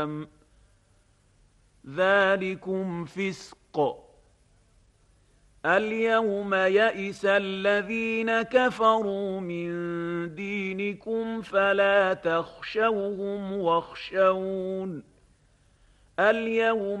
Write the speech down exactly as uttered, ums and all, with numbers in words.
ذلكم فسق. اليوم يئس الذين كفروا من دينكم فلا تخشوهم واخشون اليوم